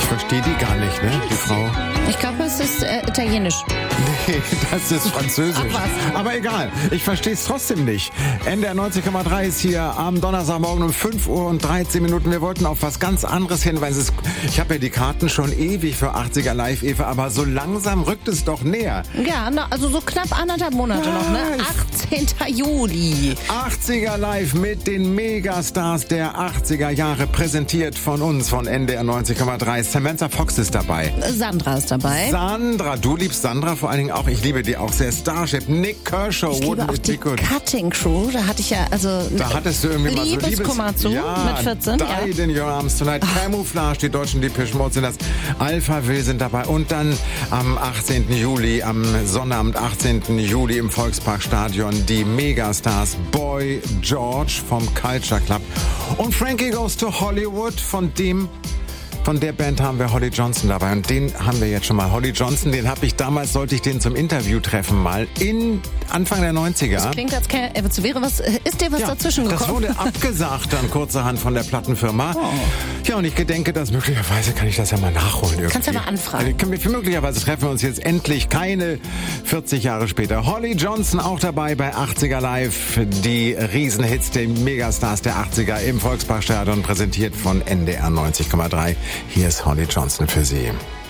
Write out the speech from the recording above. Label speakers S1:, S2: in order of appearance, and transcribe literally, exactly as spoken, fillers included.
S1: Ich verstehe die gar nicht, ne, die Frau.
S2: Ich glaube, es ist äh, italienisch.
S1: Nee, das ist französisch.
S2: Ach was.
S1: Aber egal, ich verstehe es trotzdem nicht. N D R neunzig Komma drei ist hier am Donnerstagmorgen um fünf Uhr und dreizehn Minuten. Wir wollten auf was ganz anderes hinweisen. Ich habe ja die Karten schon ewig für achtziger Live, Eva, aber so langsam rückt es doch näher.
S2: Ja, na, also so knapp anderthalb Monate noch, ne? achtzehnter Juli.
S1: achtziger Live mit den Megastars der achtziger Jahre, präsentiert von uns, von N D R neunzig Komma drei. Samantha Fox ist dabei.
S2: Sandra ist dabei.
S1: Sandra, du liebst Sandra vor allen Dingen auch. Ich liebe die auch sehr. Starship, Nick Kershaw,
S2: Ich liebe auch die Cutting Crew. Da hatte ich ja, also
S1: Da hattest du irgendwie mal so
S2: Liebeskummer
S1: Liebes...
S2: zu
S1: ja,
S2: mit vierzehn.
S1: Die
S2: Ja.
S1: in Your Arms Tonight. Camouflage, die deutschen Depeche Mode sind das. Alpha Will sind dabei. Und dann am achtzehnten Juli, am Sonnabend, achtzehnten Juli im Volksparkstadion, die Megastars Boy George vom Culture Club. Und Frankie Goes to Hollywood, von dem... Von der Band haben wir Holly Johnson dabei und den haben wir jetzt schon mal. Holly Johnson, den habe ich damals, sollte ich den zum Interview treffen mal, in Anfang der neunziger.
S2: Das klingt, als käme, äh, wäre was, ist dir was
S1: ja,
S2: dazwischen gekommen?
S1: Das wurde abgesagt dann kurzerhand von der Plattenfirma.
S2: Oh.
S1: Ja, und ich gedenke, dass möglicherweise kann ich das ja mal nachholen irgendwie.
S2: Kannst ja mal anfragen.
S1: Also, können wir, möglicherweise treffen wir uns jetzt endlich, keine vierzig Jahre später. Holly Johnson auch dabei bei achtziger Live. Die Riesenhits der Megastars der achtziger im Volksparkstadion, präsentiert von N D R neunzig Komma drei. Hier ist Holly Johnson für Sie.